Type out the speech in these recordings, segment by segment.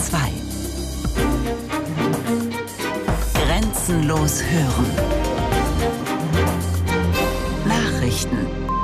2. Grenzenlos hören. Nachrichten.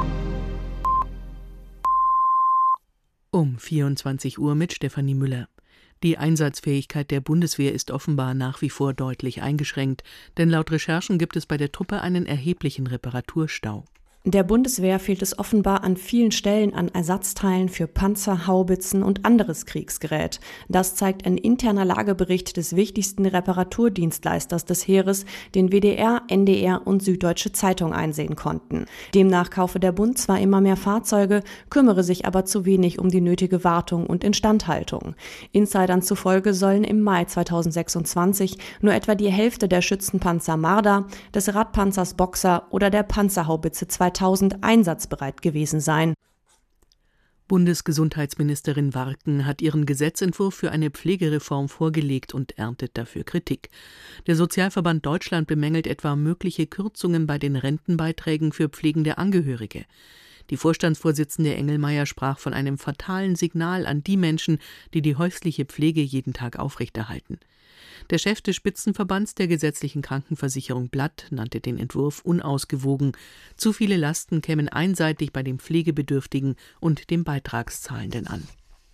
Um 24 Uhr mit Stefanie Müller. Die Einsatzfähigkeit der Bundeswehr ist offenbar nach wie vor deutlich eingeschränkt, denn laut Recherchen gibt es bei der Truppe einen erheblichen Reparaturstau. Der Bundeswehr fehlt es offenbar an vielen Stellen an Ersatzteilen für Panzer, Haubitzen und anderes Kriegsgerät. Das zeigt ein interner Lagebericht des wichtigsten Reparaturdienstleisters des Heeres, den WDR, NDR und Süddeutsche Zeitung einsehen konnten. Demnach kaufe der Bund zwar immer mehr Fahrzeuge, kümmere sich aber zu wenig um die nötige Wartung und Instandhaltung. Insidern zufolge sollen im Mai 2026 nur etwa die Hälfte der Schützenpanzer Marder, des Radpanzers Boxer oder der Panzerhaubitze 2000 einsatzbereit gewesen sein. Bundesgesundheitsministerin Warken hat ihren Gesetzentwurf für eine Pflegereform vorgelegt und erntet dafür Kritik. Der Sozialverband Deutschland bemängelt etwa mögliche Kürzungen bei den Rentenbeiträgen für pflegende Angehörige. Die Vorstandsvorsitzende Engelmeier sprach von einem fatalen Signal an die Menschen, die die häusliche Pflege jeden Tag aufrechterhalten. Der Chef des Spitzenverbands der gesetzlichen Krankenversicherung Blatt nannte den Entwurf unausgewogen. Zu viele Lasten kämen einseitig bei den Pflegebedürftigen und den Beitragszahlenden an.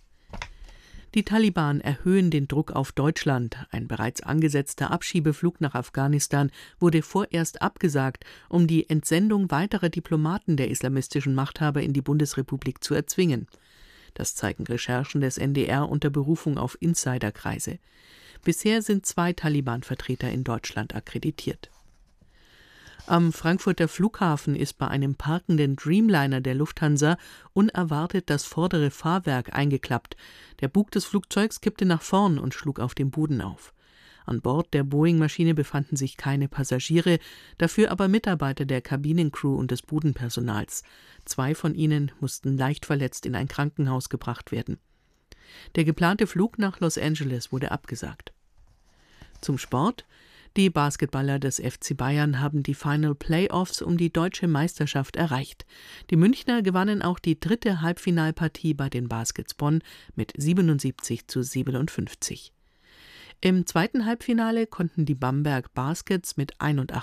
Die Taliban erhöhen den Druck auf Deutschland. Ein bereits angesetzter Abschiebeflug nach Afghanistan wurde vorerst abgesagt, um die Entsendung weiterer Diplomaten der islamistischen Machthaber in die Bundesrepublik zu erzwingen. Das zeigen Recherchen des NDR unter Berufung auf Insiderkreise. Bisher sind 2 Taliban-Vertreter in Deutschland akkreditiert. Am Frankfurter Flughafen ist bei einem parkenden Dreamliner der Lufthansa unerwartet das vordere Fahrwerk eingeklappt. Der Bug des Flugzeugs kippte nach vorn und schlug auf dem Boden auf. An Bord der Boeing-Maschine befanden sich keine Passagiere, dafür aber Mitarbeiter der Kabinencrew und des Bodenpersonals. 2 von ihnen mussten leicht verletzt in ein Krankenhaus gebracht werden. Der geplante Flug nach Los Angeles wurde abgesagt. Zum Sport. Die Basketballer des FC Bayern haben die Final Playoffs um die deutsche Meisterschaft erreicht. Die Münchner gewannen auch die 3. Halbfinalpartie bei den Baskets Bonn mit 77:57. Im 2. Halbfinale konnten die Bamberg Baskets mit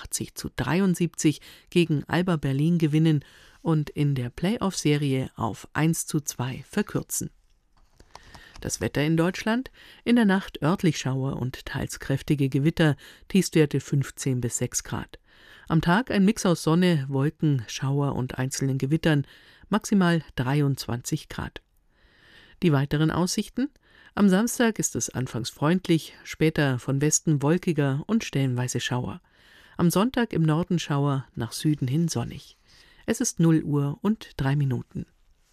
81:73 gegen Alba Berlin gewinnen und in der Playoff-Serie auf 1:2 verkürzen. Das Wetter in Deutschland: in der Nacht örtlich Schauer und teils kräftige Gewitter, Tiefstwerte 15 bis 6 Grad. Am Tag ein Mix aus Sonne, Wolken, Schauer und einzelnen Gewittern, maximal 23 Grad. Die weiteren Aussichten: am Samstag ist es anfangs freundlich, später von Westen wolkiger und stellenweise Schauer. Am Sonntag im Norden Schauer, nach Süden hin sonnig. Es ist 0 Uhr und 3 Minuten.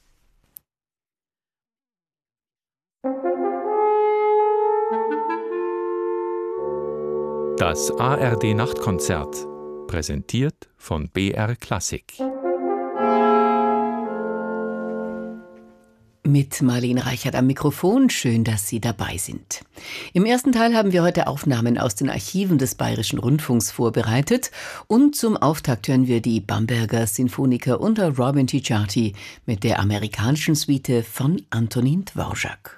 Das ARD-Nachtkonzert, präsentiert von BR Klassik. Mit Marlene Reichert am Mikrofon, schön, dass Sie dabei sind. Im ersten Teil haben wir heute Aufnahmen aus den Archiven des Bayerischen Rundfunks vorbereitet und zum Auftakt hören wir die Bamberger Sinfoniker unter Robin Ticciati mit der amerikanischen Suite von Antonin Dvorak.